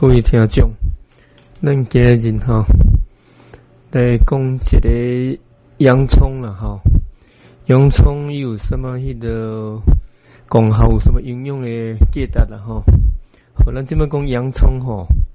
各位听众，咱今日吼来讲一个洋葱啦吼，洋葱有什么功效，有什么营养的价值啦吼。好，咱即摆讲洋葱吼，